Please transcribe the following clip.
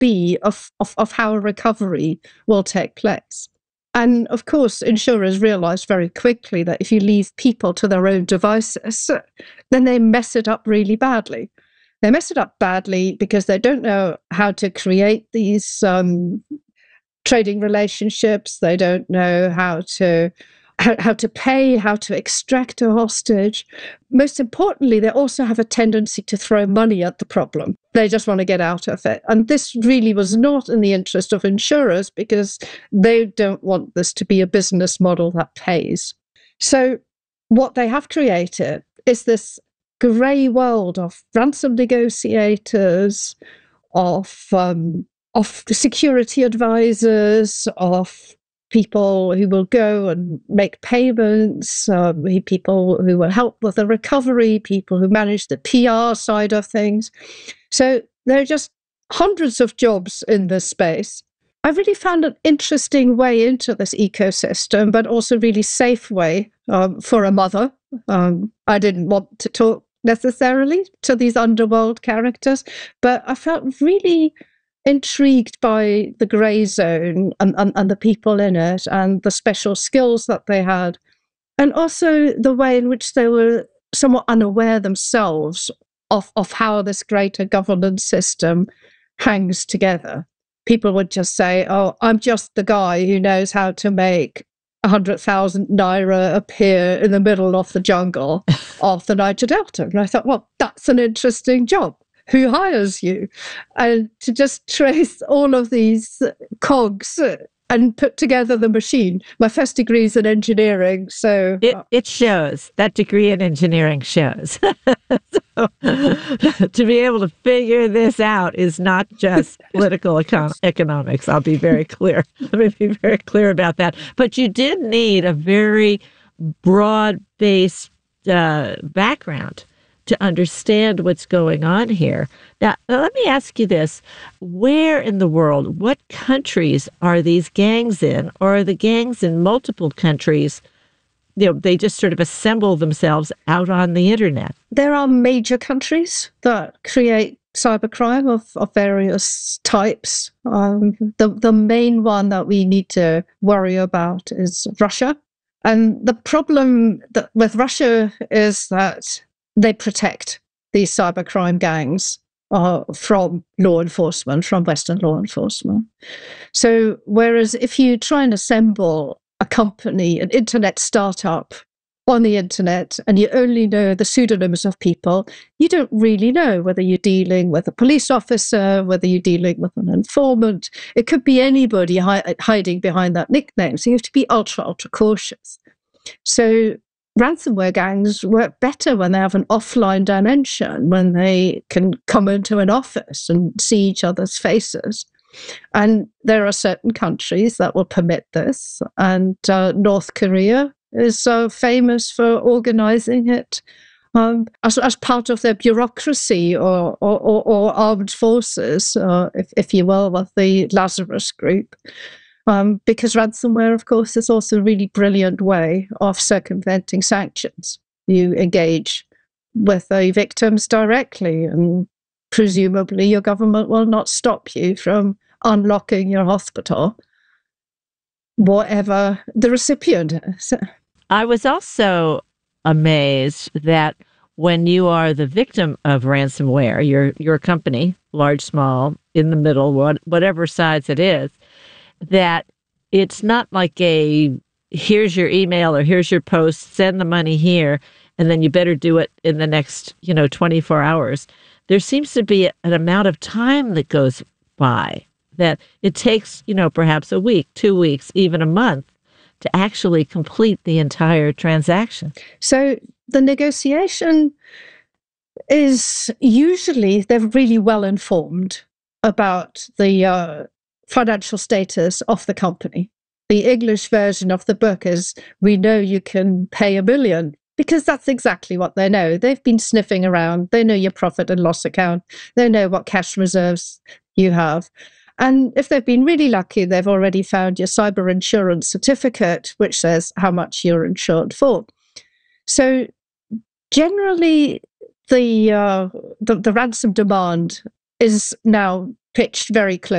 be of how a recovery will take place. And of course, insurers realized very quickly that if you leave people to their own devices, then they mess it up really badly. They mess it up badly because they don't know how to create these trading relationships. They don't know how to pay, how to extract a hostage. Most importantly, they also have a tendency to throw money at the problem. They just want to get out of it. And this really was not in the interest of insurers because they don't want this to be a business model that pays. So what they have created is this grey world of ransom negotiators, of security advisors, of people who will go and make payments, people who will help with the recovery, people who manage the PR side of things. So there are just hundreds of jobs in this space. I really found an interesting way into this ecosystem, but also really safe way for a mother. I didn't want to talk necessarily to these underworld characters, but I felt really intrigued by the grey zone and the people in it and the special skills that they had, and also the way in which they were somewhat unaware themselves of how this greater governance system hangs together. People would just say, oh, I'm just the guy who knows how to make 100,000 naira appear in the middle of the jungle of the Niger Delta. And I thought, well, that's an interesting job. Who hires you? And to just trace all of these cogs and put together the machine. My first degree is in engineering, so... It shows. That degree in engineering shows. So, to be able to figure this out is not just political economics. I'll be very clear. Let me be very clear about that. But you did need a very broad-based background to understand what's going on here. Now, let me ask you this. Where in the world, what countries are these gangs in? Or are the gangs in multiple countries? They just sort of assemble themselves out on the internet. There are major countries that create cybercrime of various types. The main one that we need to worry about is Russia. And the problem with Russia is that they protect these cybercrime gangs from law enforcement, from Western law enforcement. So whereas if you try and assemble a company, an internet startup on the internet, and you only know the pseudonyms of people, you don't really know whether you're dealing with a police officer, whether you're dealing with an informant. It could be anybody hiding behind that nickname. So you have to be ultra, ultra cautious. So ransomware gangs work better when they have an offline dimension, when they can come into an office and see each other's faces. And there are certain countries that will permit this. And North Korea is so famous for organizing it as part of their bureaucracy or armed forces, if you will, with the Lazarus Group. Because ransomware, of course, is also a really brilliant way of circumventing sanctions. You engage with the victims directly, and presumably your government will not stop you from unlocking your hospital, whatever the recipient is. I was also amazed that when you are the victim of ransomware, your company, large, small, in the middle, whatever size it is, that it's not like here's your email or here's your post, send the money here, and then you better do it in the next, 24 hours. There seems to be an amount of time that goes by, that it takes, perhaps a week, 2 weeks, even a month to actually complete the entire transaction. So the negotiation is usually, they're really well informed about the financial status of the company. The English version of the book is, we know you can pay $1 million, because that's exactly what they know. They've been sniffing around. They know your profit and loss account. They know what cash reserves you have. And if they've been really lucky, they've already found your cyber insurance certificate, which says how much you're insured for. So generally, the ransom demand is now pitched very close